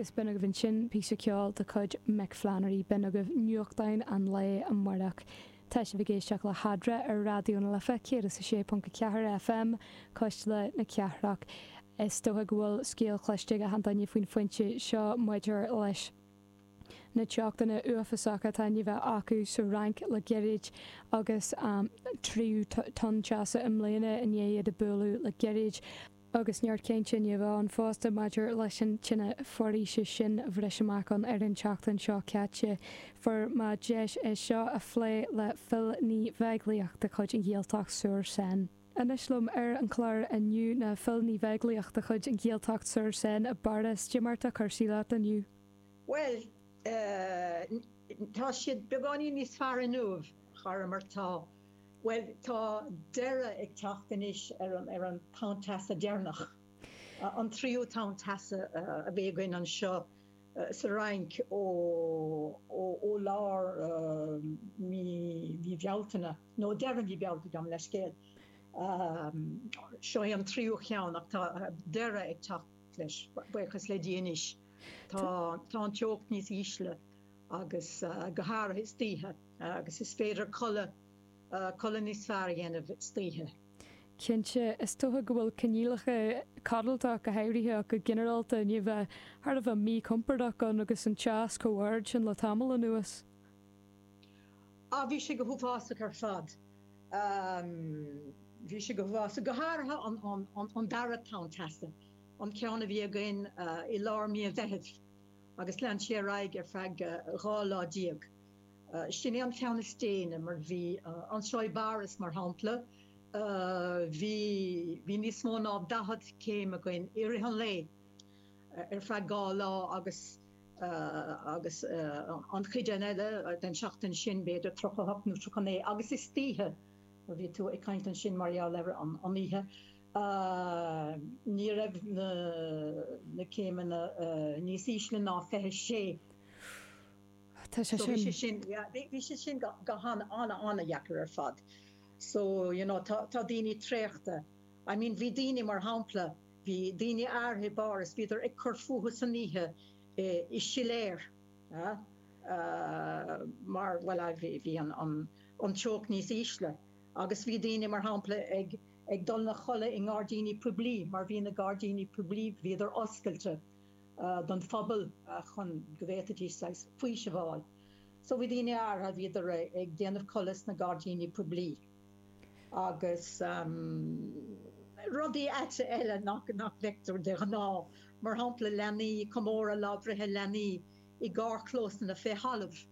agus ben a bhín sin písa ceáil de chuid Mick Flannery ben a go nuachtain an le an marach. Tá sé bhgéisteach le hadra ar radioúna lefa céad sa 6.4 FM coist le na ceathraach. Is tótha gohfuil scéal chluiste a handaine faoin foiinte seo maidir leis. Na teachtainna uafasacha taine bheith acu sa rank le geirid agus tríú ton teasa imléine in éiad a buú le geirid agus neart céint sin bh an fásta maidir leis an tinna foríise sin a bhreisimach an ar an teachtain seo ceite for má deis é seo a phlé le fil ní bheaglaíocht de chuid an ghéalteach suair sen. Anislum ar an chláir aniu na fil ní bheaglaíocht de chuid an ghéalteach suair sen a bardas Jimarta Carsíla aniu. Well, tá siad beganí níos fear anúh char martá. Well, tá deire ag teachtanis ar an tántasa dearnach. An tríú tántasa a bhéagain an seo sa rank ó lár mí bhealtainna. No, deire mí bhealta am leis céad. Seo an tríú cheann ach tá deire ag teacht leis buchas le déanais. Tá an teocht níos ísle agus gothar is títhe agus is féidir colle níos fear dhéanamh stíthe. Cinnte is tótha go bhfuil cinílacha cadalteach a hairithe go generalta ní bheith thar bh mí compordach an agus an teas cohhaid sin le tamil anuas. Bhí sé go thuhása ar fad. Bhí sé go thuhása gothartha an dara tántasta. An ceanna bhí again I lár mí a bheitheh agus lean sé raig ar feag rá díag. Sin an ceanna stéine mar bhí an seoid baras mar hampla. Bhí níos mó ná 10 céim again irithe an lé ar feag gá lá agus an chuidean eile den seachtain sin beidir trochaach nó trochané agus is títhe mar bhí tú ag caint an sin Maria lever an ihe. Ní raibh na céimena níos ísle ná fethe sé. Bhí sé sin go anna jacar ar fad. So, tá daoine tréachta. I mean, bhí daoine mar hampla, bhí daoine airthe baras, bhíidir ag chur futhas san níthe I siléir. Mar, well, bhí an teocht níos ísle. Agus bhí daoine mar hampla ag dul na cholle I Gardini Publi, mar bhí na Gardini Publi bhíidir oscailte don phobal chun gohhétatí sais faoi se bháil. So bhí daoine airthe bhíidir ag déanamh colas na Gardini Publi. Agus rudí eite eile nach vector de ná, mar hampla lenaí, comóra lábhrathe lenaí I gár clós na fé halamh.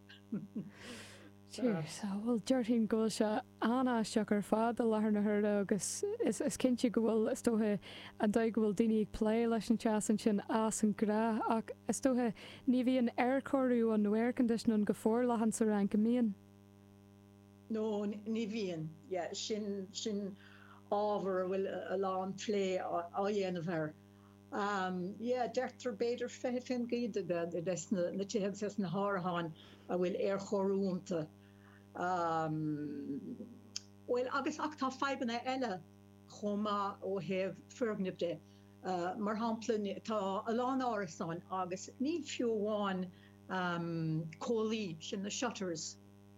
Bhfuil deirtín go se anáisteach ar fad a lethar na thuirde agus is cinnte go bhfuil is tótha an dóigh go bhfuil daoine ag plé leis an teasan sin as an gra ach is tótha ní bhí an air choirú an air condition go fór lehan sa ran go mííon. No, ní bhíon. Sin ábhar bhfuil a lán plé á dhéanamh her. Deirtar beidir fethin gaide na tíheag na háraháin a bhfuil air chorúnta. Well, agus ach tá feibanna eile chomá ó heh fergnibde. Mar hampla tá a lán árasáin agus ní fiúháin cólí sin na shutters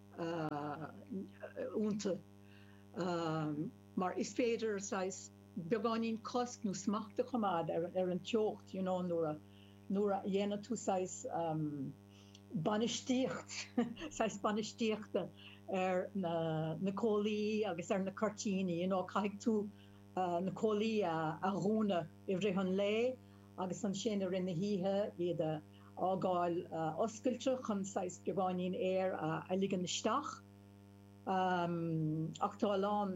únta. Mar is féidir sais beganín cosc nó smachta chumad ar an teocht, nuair a dhéanamh tú sais banistíocht, sais banistíochta ar na cólí agus ar na cartíní, caiig tú na cólí a rúna I bhrihan lé agus an sin ar ina híthe iad ágáil oscailte chun sais beganín air a ligan isteach. Ach tá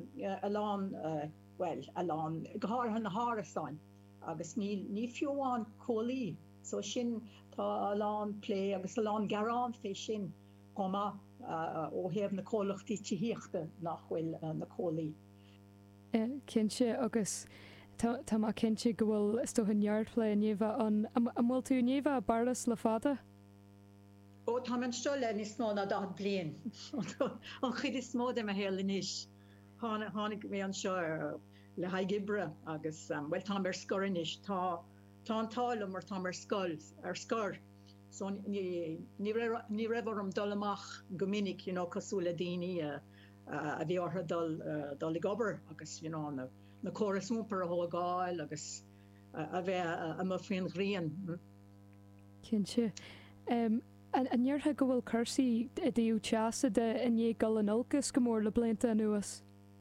alán gátha na hárasáin agus ní fiúháin cólí, so sin tá alán plé agus alán garán fé sin chomá ó héamh na cólachtaí tíhíochta nach bhfuil na cólí. Cinnte agus tá má cinnte go bhfuil is tótha neartplé níomh an bhfuil tú níomh barlas le fada? Ó tá an stoile níos mó na 10 bliain. An chud is mó a héla níos. Tháinig mé an seo le haig ibre agus bhfuil tá ar scorinis tá tá talm mar tá mar skar. So ní raibh am dul amach gomininic cosúla daoine a bhí ortha dul i gobar agus na chorasúmper a thugáil agus a bheith a mo féin rian. Cinse. An neartha go bhfuil cursaí a dtíú teasa de inné galanolcas go mór le blianta nuas.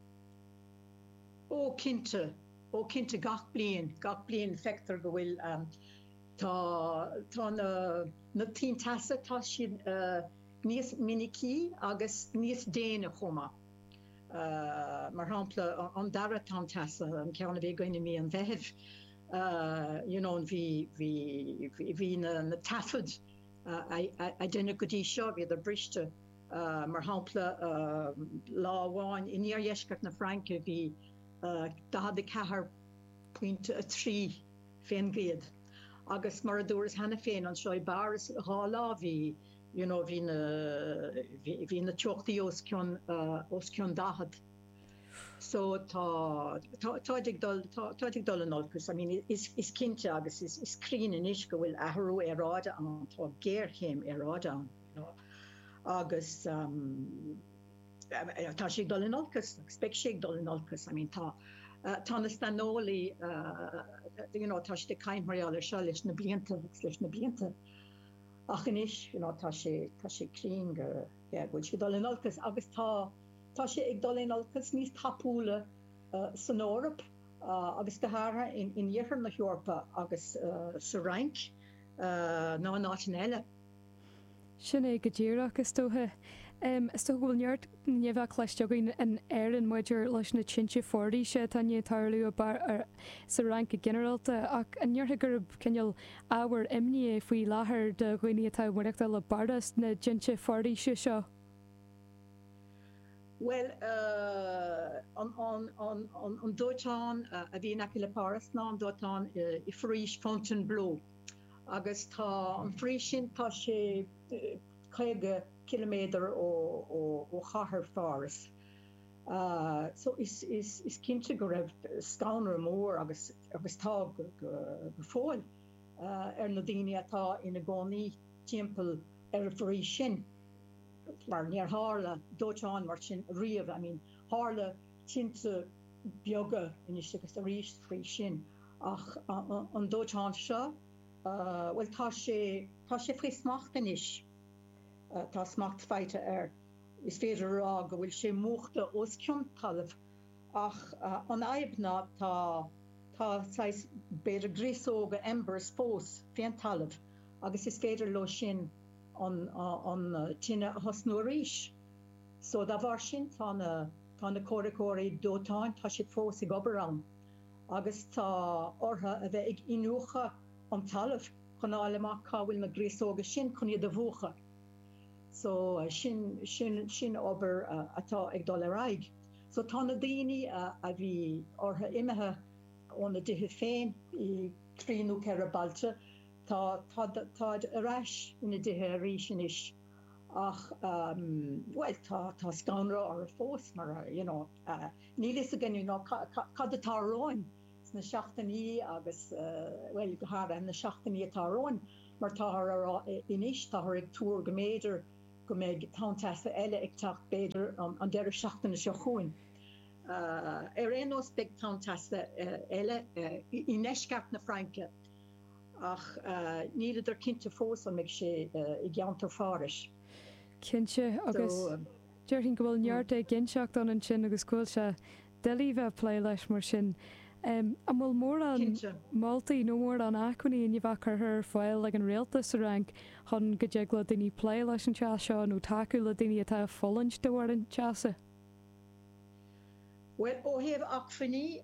Ó cinnte gach blian feictar go bhfuil tá na tí tasa tá sin níos minicí agus níos déine chuma. Mar hápla an dara tá tasa an ceanna bhí goine mí an bheitheh. Bhí na tafod a duine gotí seo bhí a briste mar hápla láháin i níor dheisceart na Franca bhí cehar puinte a trí féin géad. Agus mar a dúras hena féin an seo baras hálá bhí na teochtaí os cion dahad. So táidig dul an olcus. I mean, is cinnte agus is crín in is go bhfuil ahrú ráda an tá géirchéim ráda an. Agus tá sé dul an olcus, spec sé dul an olcus. I mean, tá na stanólaí tá sé caiint marála seo leis na blianta. Ach in is tá sé crín bhfuil sé dul an olcus agus tá sé ag dul an olcus níos tapúla san Eorp agus go hára in dhéar na Eorpa agus sa rank ná náin eile. Sin é go ddíach is tóthe. Is tó bhfuil neart nemheh chleisteogain an airan muidir leis na tinte fordaí sé taine tarlú bar sa rank a generalta ach an neartha gur ceal áhar imní faoi láthair de ghoine atá muireachta le bardas na tinte fordaí seo. Well, an dóitán a bhí acu le Paris ná an dóitán i Frís Fontainebleau. Agus tá an Frís sin tá sé 50 kilometer ó chahar Paris. So is cinnte go raibh scanar mór agus tá go fáil na daoine atá ina gcónaí timpeall a Frís sin. Mar níor hála dóitán mar sin riamh, I mean, hála tinte beaga in is agus a rís frí sin. Ach an dóitán seo, well tá sé frí smachtan is. Tá smacht feite is féidir rá go bhfuil sé móchta os cion talamh. Ach an aibna tá beidir grísóga embers fós féin talamh agus is féidir lo sin an tinine hosnú ríis. So da bhar sin tá na cóiricóirí dótáin tá si fós i gobarán. Agus tá ortha a bheith ag inúcha an talamh chunála amach bhfuil na grísóga sin chun iad a bhuacha. So sin obair atá ag dul aráig. So tá na daoine a bhí ortha imethe óna dithe féin i tríú ceir a bailte. Tá aráis ina dithe a rí sin is. Ach, well, tá scanra ar a fós mar, nílis a gennú cad atá roin na seachtaí agus, well, go hára na seachtaí atá roin, mar tá inis tá ag túr go méidir go méid tántasa eile ag teach beidir an deir seachtainna seo chuin. Éos beag tántasa eile i neisceart na Franca. Ach, níleidir cinnte fós an meid sé i gceantar fáris. Cinnte agus deirtinn go bhfuil neart é ginseacht an sin agus cúil se delí bheith plé leis mar sin. An bhfuil mór an Maltaí nó mór an acuní in bhechar thar fáil le an réaltas a rank chun go déag le daoine plé leis an teas seo nó taú le daoine atá folaint do bhhar an teasa. Well, ó héamh ach fanní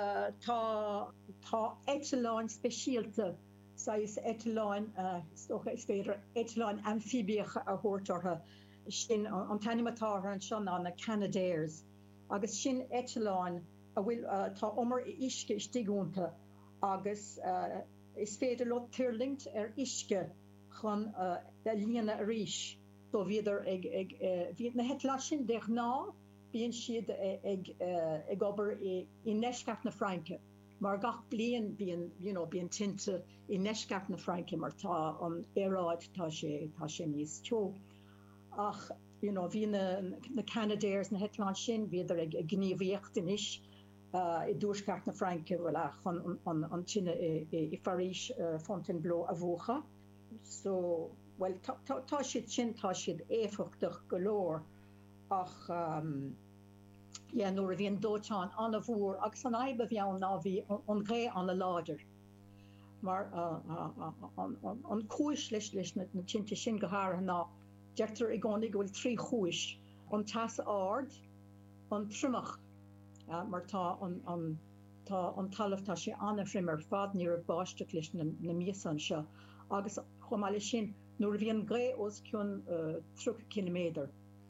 tá eiteláin speisialta sa is eiteláin is féidir eiteláin amphibíocha a thuirtartha sin an tanimatátha an seo ná na Canadairs. Agus sin eiteláin a bhfuil tá omar isce istigúnta agus is féidir le tíirlingt isce chun líana a ríis. So bhíidir bhí na heitlá sin deich ná bíonn siad ag obair i neisceart na Franca. mar gach blian bíon tinte I neisceart na Franke mar tá an éráid tá sé níos teo. Ach, bhí na Canadairs na hetláin sin bhíidir ag gníomhíocht inis I dúsceart na Franke bhfuil an tinine I Farís Fontainebleau a bhuacha. So, well, tá siad sin tá siad éfachtach golóir ach nuair a bhíon dóiteáin an a bhór agus an aibe bheann ná bhí an ré an a láidir. Mar an chúis leis na tinte sin go háirithe ná deirtar I gcónaí go bhfuil trí chúis an tas ard, an trimach, mar tá an talamh tá sé anna frimar fad níor báisteach leis na míosan seo agus chomáile sin nuair a bhíon gré os ciún 3 kilométer.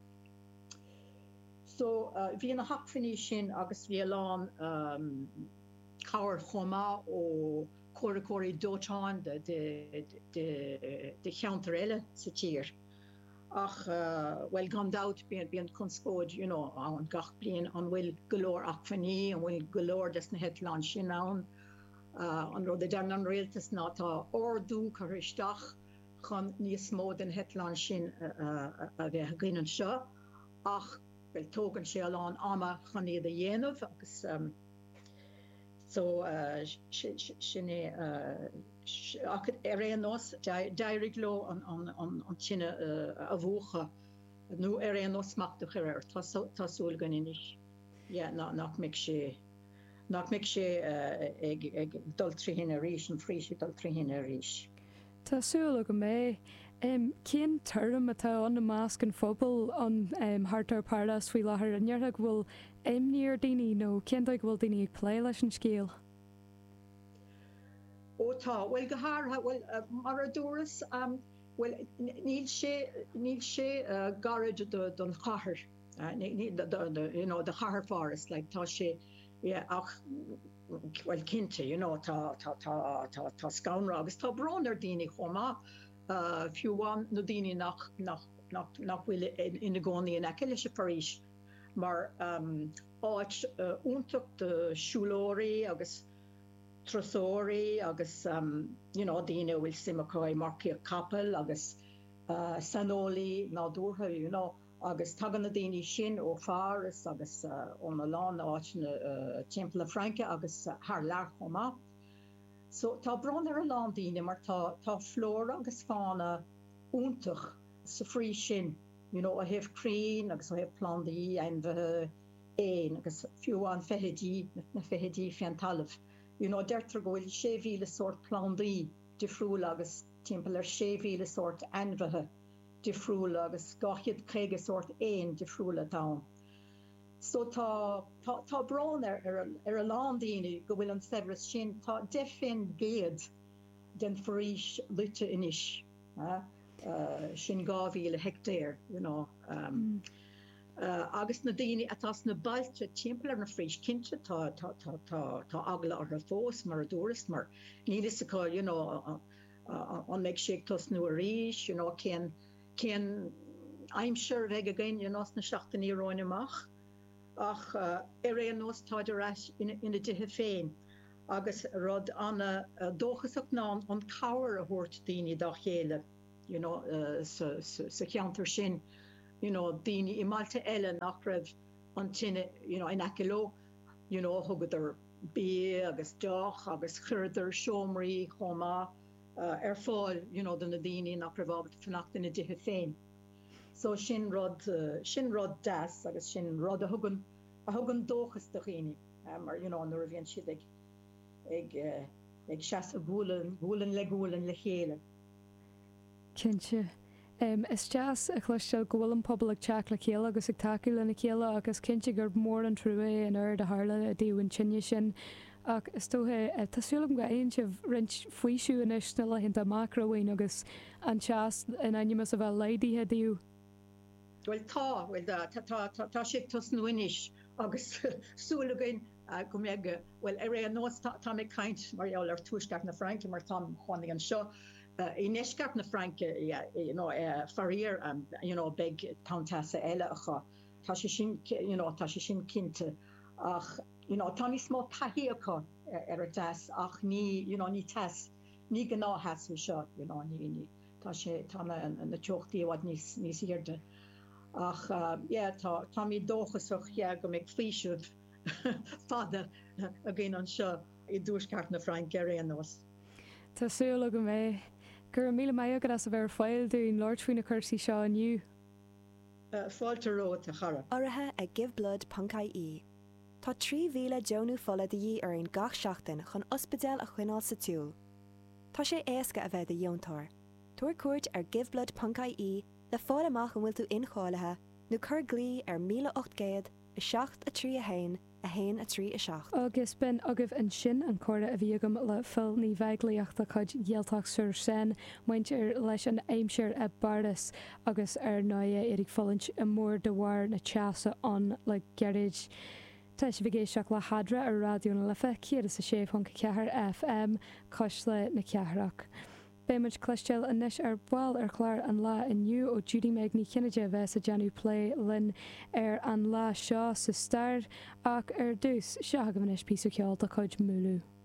So bhí na hacfaní sin agus bhí lán cabhar chomá ó cóirí dóiteáin de cheantar eile sa tír. Ach, well, gan dat bíon conscóid, an gach blian an bhfuil golóir achfaní, an bhfuil golóir des na hetláin sin an rud a dearn an réaltas ná tá ordú churisteach chun níos mó den hetláin sin a bheith gainan seo, ach bhfuil tógann sé aláin ama chun iad a dhéanamh agus so sin nos dairig lo an sinne a bhuacha nu nos machtach tásúil gan inis nach mic sé ag dul tríhinna ríis an fríisi dul tríhinna ríis. Tásúla go mé cén tuairm atá an na másc an phobal an Hartar Pardas faoi láthair an neartha bhfuil níor daoine nó cén bhfuil daoine ag plé leis an scéal. Tá, well go háirithe well mar a dúras well níl sé garid don chathair the chathair forest like tá sé ach well cinnte tá scaunra agus tá brónar daoine chomá fiúháin nó daoine nach bhfuil ina gcónaí in aice leis a París mar áit úntaach de siúlóirí agus trosóirí agus daoine bhfuil simachái Marcia Capel agus sanolaí ná dúrtha agus tagan na daoine sin ó Faras agus ó na lán áit na Timpeall Franke agus thar lear chomá. So tá bron ar a lán daoine mar tá flór agus fána úntaach sa frí sin, a heh crín agus a heh plandaí ainmhethe éin agus fiúháin fehidí na fehidí fian talamh. Deirtar gohfuil 6,000 sort plandaí difriúil agus timpeall ar 6,000 sort ainmhethe difriúil agus 250 sort éin difriúil atá. So tá brán ar a lán daoine go bhfuil an severas sin tá defin géad den Farís lute inis. Sin 2,000 hectéir, agus na daoine atás na bailte timpeall ar na Frís cinnte tá agla ar a fós mar a dúras mar níl is aá an meid sé tos nu a ríis, cén aimseir bheith a gain na 17 róin amach ach nos táidir eis ina dithe féin agus rud anna dóchasach ná an cabhar a thuirt daoine dá chéile sa cheantar sin daoine I Malta eile nach raibh an tinine in aice thugad ar bí agus deach agus chuirdar seomraí chomá ar fáil den na daoine nach raibh ábhar fannacht ina dithe féin. So sin rud das agus sin rud a thugann dóchas do chéine mar nuair a bhíonn siad ag seasa bhualann le chéile. Cinnte. Is deas a chluiste gohfuil an pobl ag teach le chéile agus ag takeú lena chéile agus cinnte gur mór an trúé an air de hála a dtíobhann tinne sin ach is tóthe tásúlam go aon sibh rint faoisiú inis na leitheanta macrohain agus an teas in aimimeas a bheith leidíthe díú. Well tá sé tos nuinis agus súlagain go méige well ar nós tá mé caint marall ar túisceart na Franke mar tá chuánig an seo. I neisceart na Franke farír beg tátasa eile acha tá sé sin cinnte ach tá ní smó taíocha ar a das ach ní test ní gná hasú seo ní tá sé tá na teochttaí bhd níos irde ach tá mí dóchasach go méid fíisiúh fada a gin an seo I dúsceart na Frank Gehry an nos. Tásúla go mé gur mí maiad as a bhar fáil dún Lord faoin na chusaí seo aniu. Fáilteró a chara. Áirithe ag giveblud.ie. Tá 3,000 deonú fola de ar an gach seachtain chun ospidéal a chuineáil sa túl. Tá sé éasca a bheith a dheontóir. Tuair cuairt ar giveblud.ie le fáil amach an bhfuil tú inchállathe nó chur glí ar 1800 7 a 3 Agus ben agah an sin an córa a bhíagam le fil ní bheitlaíocht a chud dhéaltach sur sen, maint ar leis an aimseir a bardas agus ar 9 ag fallint a mór de bhhar na teasa an le gerid. Tá sé bhgéisteach le hadra ar radioúna lefa céad sa sé chun cethir FM cos le na ceithreach. Béimiid cleisteil inis ar bháil ar chláir an lá inniu ó Judy Meg ní cinide bheits a Janú Play linn ar an lá seo sa stair ach ar dús se go bhanis píú ceáil a chuid múlú.